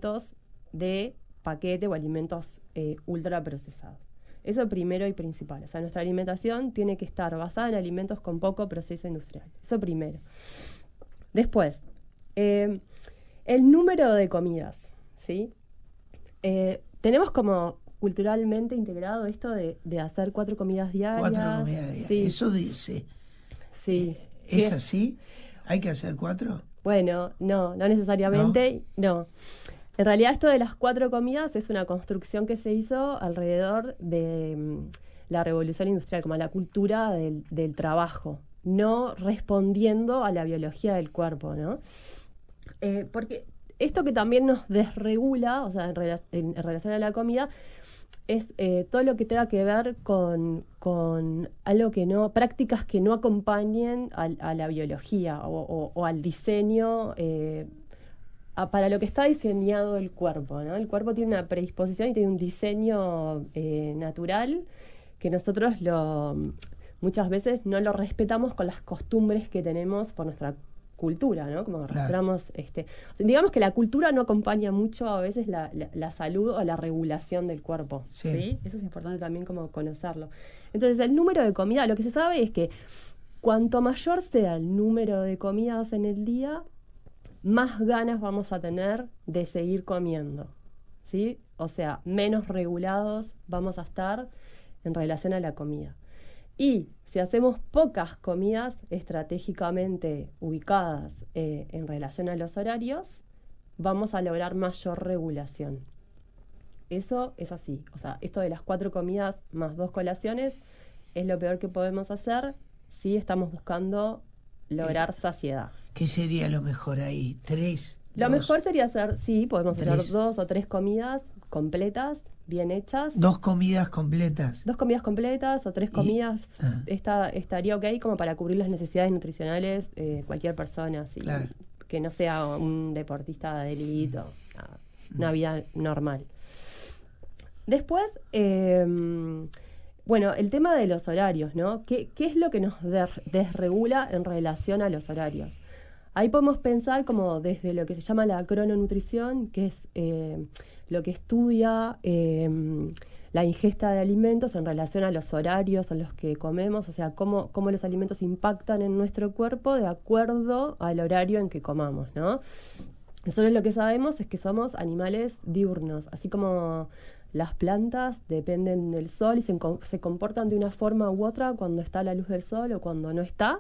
alimentos de paquete o alimentos ultraprocesados. Eso primero y principal. O sea, nuestra alimentación tiene que estar basada en alimentos con poco proceso industrial. Eso primero. Después, el número de comidas, ¿sí? Tenemos como culturalmente integrado esto de hacer 4 comidas diarias. 4 comidas diarias. Sí. Eso dice. Sí. ¿Es así? ¿Hay que hacer 4? Bueno, no necesariamente, no. En realidad esto de las 4 comidas es una construcción que se hizo alrededor de la revolución industrial, como la cultura del trabajo, no respondiendo a la biología del cuerpo, ¿no? Porque esto que también nos desregula, o sea, en relación a la comida, es todo lo que tenga que ver con algo que no, prácticas que no acompañen a la biología o al diseño para lo que está diseñado el cuerpo, ¿no? El cuerpo tiene una predisposición y tiene un diseño natural que nosotros muchas veces no lo respetamos con las costumbres que tenemos por nuestra cultura, ¿no? Como arrastramos, digamos que la cultura no acompaña mucho a veces la salud o la regulación del cuerpo, ¿sí? Eso es importante también como conocerlo. Entonces, el número de comida, lo que se sabe es que cuanto mayor sea el número de comidas en el día, más ganas vamos a tener de seguir comiendo, ¿sí? O sea, menos regulados vamos a estar en relación a la comida. Y si hacemos pocas comidas estratégicamente ubicadas en relación a los horarios, vamos a lograr mayor regulación. Eso es así. O sea, esto de las 4 comidas más 2 colaciones es lo peor que podemos hacer si estamos buscando lograr saciedad. ¿Qué sería lo mejor ahí? 3. Lo mejor sería hacer, sí, podemos 3. hacer 2 o 3 comidas completas, bien hechas. 2 comidas completas. 2 comidas completas o 3 comidas estaría ok como para cubrir las necesidades nutricionales cualquier persona, ¿sí? Claro. Que no sea un deportista de élite o una vida normal. Después, bueno, el tema de los horarios, ¿no? ¿Qué es lo que nos desregula en relación a los horarios? Ahí podemos pensar como desde lo que se llama la crononutrición, que es lo que estudia la ingesta de alimentos en relación a los horarios en los que comemos, o sea, cómo los alimentos impactan en nuestro cuerpo de acuerdo al horario en que comamos, ¿no? Nosotros lo que sabemos es que somos animales diurnos, así como las plantas dependen del sol y se comportan de una forma u otra cuando está la luz del sol o cuando no está.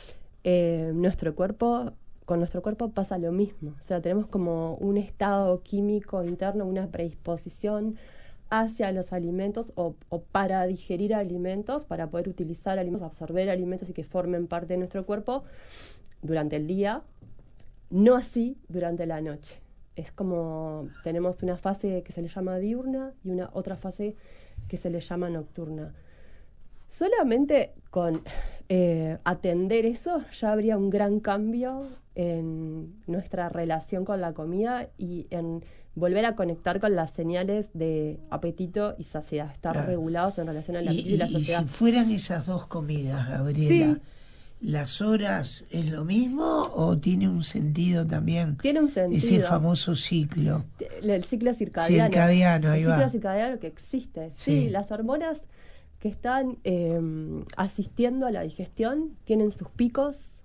Con nuestro cuerpo pasa lo mismo. O sea, tenemos como un estado químico interno, una predisposición hacia los alimentos o para digerir alimentos, para poder utilizar alimentos, absorber alimentos y que formen parte de nuestro cuerpo durante el día, no así durante la noche. Es como tenemos una fase que se le llama diurna y una otra fase que se le llama nocturna. Solamente con atender eso ya habría un gran cambio en nuestra relación con la comida y en volver a conectar con las señales de apetito y saciedad, estar regulados en relación a la apetito y la saciedad. Y si fueran esas 2 comidas, Gabriela, sí. ¿Las horas es lo mismo o tiene un sentido también? Tiene un sentido. Ese famoso ciclo. El ciclo circadiano. Ahí va. El ciclo circadiano que existe. Sí, las hormonas que están asistiendo a la digestión tienen sus picos.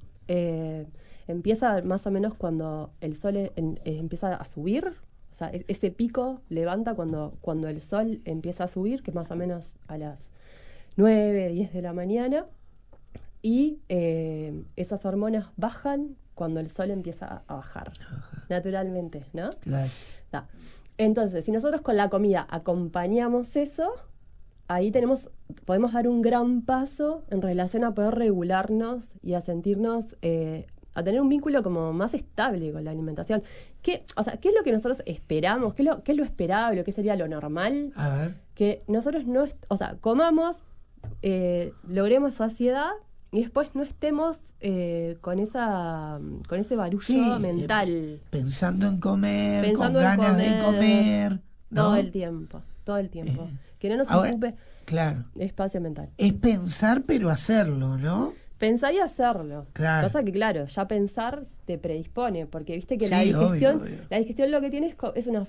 Empieza más o menos cuando el sol empieza a subir. O sea, ese pico levanta cuando el sol empieza a subir, que es más o menos a las 9, 10 de la mañana. Y esas hormonas bajan cuando el sol empieza a bajar, naturalmente, ¿no? Claro. Entonces, si nosotros con la comida acompañamos eso, ahí podemos dar un gran paso en relación a poder regularnos y a sentirnos, a tener un vínculo como más estable con la alimentación. ¿Qué es lo que nosotros esperamos? ¿Qué es lo esperable? ¿Qué sería lo normal? A ver. Que nosotros comamos, logremos saciedad y después no estemos con ese barullo mental. Pensando en comer, con ganas de comer, ¿no? Todo el tiempo. Que no nos ocupe espacio mental. Es pensar pero hacerlo, ¿no? Pensar y hacerlo. Claro. Cosa que, claro, ya pensar te predispone, porque viste que la digestión, obvio. La digestión lo que tiene es una